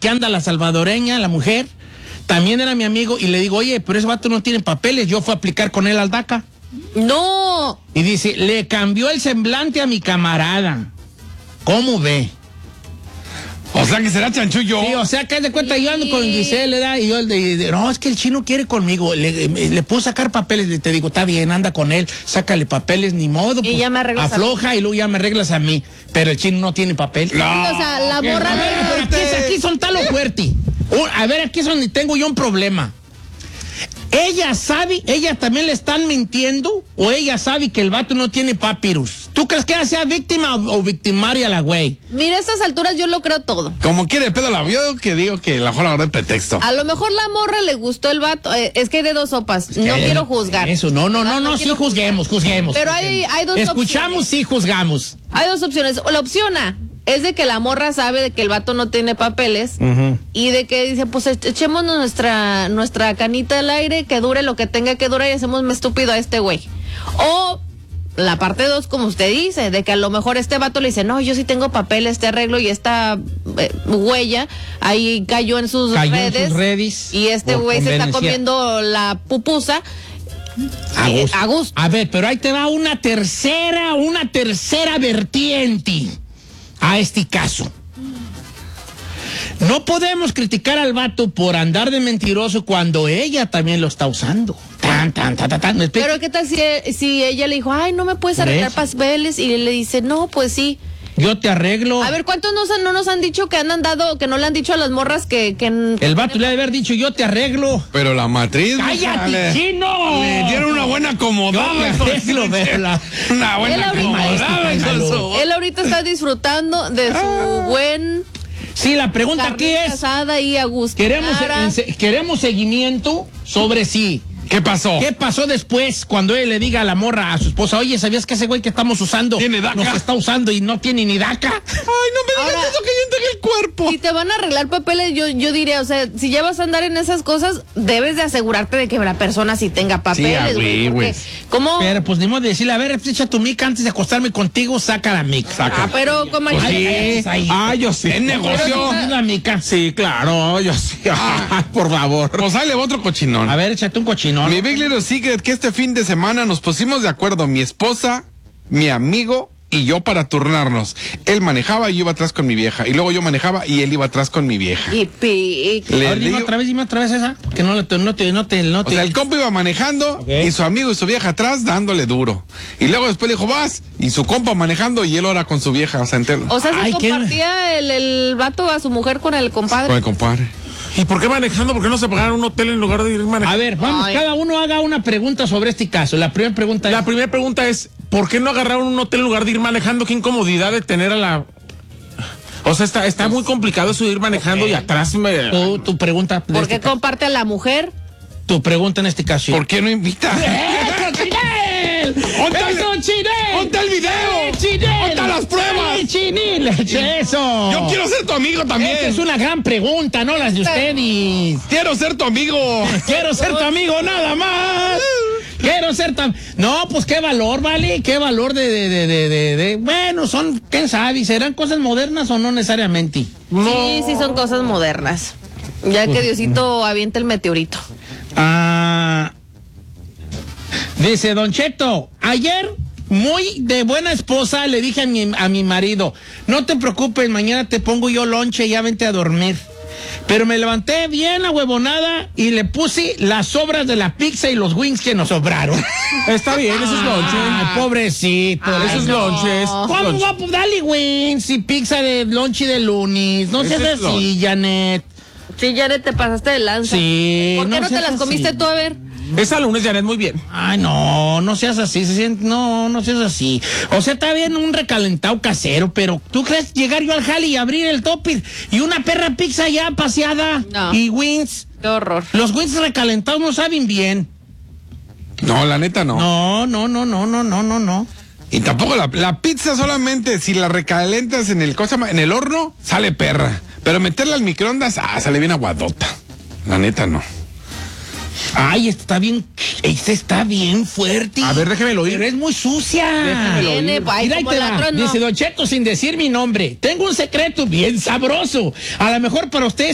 que anda la salvadoreña, la mujer, también era mi amigo, y le digo, oye, pero ese vato no tiene papeles, yo fui a aplicar con él al DACA. ¡No! Y dice, le cambió el semblante a mi camarada. ¿Cómo ve? O sea que será chanchullo. Sí, o sea que haz de cuenta, yo ando con Giselle, ¿verdad? Y yo no, es que el chino quiere conmigo. Le puedo sacar papeles, te digo, está bien, anda con él, sácale papeles, ni modo. Y pues, ya me arreglas afloja y luego ya me arreglas a mí. Pero el chino no tiene papel. No, o sea, la morra... A ver, pero aquí son talo fuerte. A ver, aquí es donde tengo yo un problema. Ella sabe, ella también le están mintiendo, o ella sabe que el vato no tiene papyrus. ¿Tú crees que ella sea víctima o victimaria la güey? Mira, a estas alturas yo lo creo todo. Como quiere pedo la vio, que digo que la mejor agarré pretexto. A lo mejor la morra le gustó el vato. Es que hay de dos sopas. No quiero juzgar. Eso, no, sí juzguemos. Pero hay dos opciones. Escuchamos, sí juzgamos. Hay dos opciones. La opción A es de que la morra sabe de que el vato no tiene papeles y de que dice, pues echémonos nuestra canita al aire, que dure lo que tenga que durar y hacemos estúpido a este güey. O la parte 2, como usted dice, de que a lo mejor este vato le dice, no, yo sí tengo papeles, te arreglo, y esta huella ahí cayó en sus redes. Y este güey se está comiendo la pupusa. A gusto. A ver, pero ahí te va una tercera vertiente a este caso. No podemos criticar al vato por andar de mentiroso cuando ella también lo está usando. Pero ¿qué tal si ella le dijo, ay, no me puedes arreglar papeles? Y le dice, no, pues sí. Yo te arreglo. A ver, ¿cuántos no nos han dicho que que no le han dicho a las morras que el vato le ha de haber dicho, yo te arreglo. Pero la matriz... ¡Cállate, chino! Le dieron una buena acomodada. Una buena acomodada. Él ahorita está disfrutando de su buen... Sí, la pregunta aquí es... Casada y a gusto. Queremos seguimiento sobre sí. ¿Qué pasó? ¿Qué pasó después cuando él le diga a la morra, a su esposa, oye, ¿sabías que ese güey que estamos usando tiene DACA? Nos está usando y no tiene ni DACA? Ay, no me digas eso, que yo entregué el cuerpo. Si te van a arreglar papeles, yo diría, o sea, si ya vas a andar en esas cosas, debes de asegurarte de que la persona sí tenga papeles, güey. ¿Cómo? Pero pues ni modo de decirle, a ver, echa tu mica antes de acostarme contigo, saca la mica. Ah, pero como pues sí. Yo sí. ¿En negocio? La mica. Sí, claro, yo sí. Por favor. Pues ahí le va otro cochinón. A ver, échate un cochinón. Mi Big Little Secret, que este fin de semana nos pusimos de acuerdo, mi esposa, mi amigo y yo, para turnarnos. Él manejaba y yo iba atrás con mi vieja. Y luego yo manejaba y él iba atrás con mi vieja. Y dime otra vez esa, porque no te. O sea, el compa iba manejando y su amigo y su vieja atrás dándole duro. Y luego después le dijo, vas, y su compa manejando y él ahora con su vieja. O sea, se compartía el vato a su mujer con el compadre. Con el compadre. ¿Y por qué manejando? ¿Por qué no se pagaron un hotel en lugar de ir manejando? A ver, vamos, cada uno haga una pregunta sobre este caso. La primera pregunta es, ¿por qué no agarraron un hotel en lugar de ir manejando? Qué incomodidad de tener a la... O sea, está muy complicado eso de ir manejando y atrás Tu pregunta... ¿Por qué comparte a la mujer? Tu pregunta en este caso. ¿Por qué no invita? ¡Ponte el video! ¡Ponte las pruebas! ¡Chinil! ¡Eso! Yo quiero ser tu amigo también. Esta es una gran pregunta, no las de ustedes. Quiero ser tu amigo. Quiero ser tu amigo nada más. Quiero ser tan... No, pues qué valor, ¿vale? Qué valor de... Bueno, son, quién sabe, ¿serán cosas modernas o no necesariamente? No. Sí, son cosas modernas. Ya que Diosito avienta el meteorito. Dice Don Cheto, ayer, muy de buena esposa, le dije a mi marido, no te preocupes, mañana te pongo yo lonche y ya vente a dormir. Pero me levanté bien ahuevonada y le puse las sobras de la pizza y los wings que nos sobraron. Está bien, esos lonches. Ay, pobrecito. Esos lonches. ¿Cómo, guapo? Dale wings y pizza de lonche de lunes. No seas así, Janet. Sí, Janet, te pasaste de lanza. Sí. ¿Por qué no te las comiste tú, a ver? Esa lunes, Janet, muy bien. Ay, no seas así, no seas así. O sea, está bien un recalentado casero, pero ¿tú crees llegar yo al jale y abrir el topper y una perra pizza ya paseada? No. Y wings. Qué horror. Los wings recalentados no saben bien. No, la neta no. No. Y tampoco la pizza solamente, si la recalentas en el horno, sale perra. Pero meterla al microondas, sale bien aguadota. La neta no. Ay, está bien fuerte. A ver, déjemelo oír. Pero es muy sucia. Déjemelo oír. Mira, ahí te va. Dice Don Cheto sin decir mi nombre. Tengo un secreto bien sabroso. A lo mejor para ustedes